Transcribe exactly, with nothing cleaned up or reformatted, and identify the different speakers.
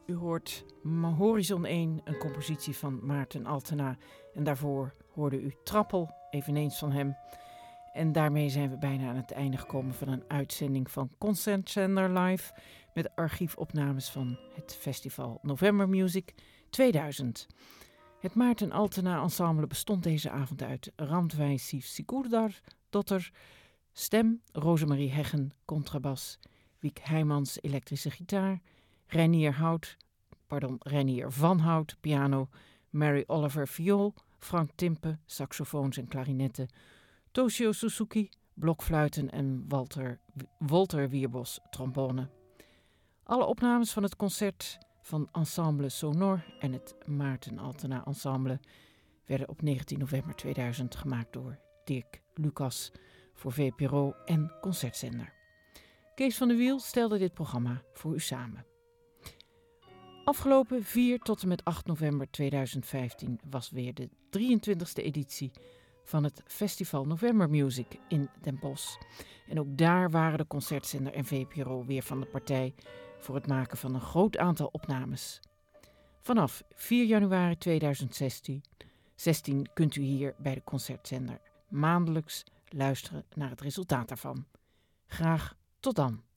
Speaker 1: U hoort Horizon één, een compositie van Maarten Altena. En daarvoor hoorde u Trappel, eveneens van hem. En daarmee zijn we bijna aan het einde gekomen van een uitzending van Concertzender Live met archiefopnames van het festival November Music tweeduizend. Het Maarten Altena Ensemble bestond deze avond uit Randwij Sief Sigurdardotter, stem Rosemarie Heggen, contrabas, Wiek Heijmans, elektrische gitaar, Reinier Hout, pardon, Reinier van Hout, piano, Mary Oliver, viool, Frank Timpe, saxofoons en klarinetten, Toshio Suzuki, blokfluiten en Walter, Walter Wierbos, trombone. Alle opnames van het concert van Ensemble Sonor en het Maarten Altena Ensemble werden op negentien november tweeduizend gemaakt door Dirk Lucas voor V P R O en Concertzender. Kees van de Wiel stelde dit programma voor u samen. Afgelopen vier tot en met acht november tweeduizend vijftien was weer de drieëntwintigste editie van het Festival November Music in Den Bosch. En ook daar waren de Concertzender en V P R O weer van de partij voor het maken van een groot aantal opnames. Vanaf vier januari tweeduizend zestien kunt u hier bij de Concertzender maandelijks luisteren naar het resultaat daarvan. Graag tot dan.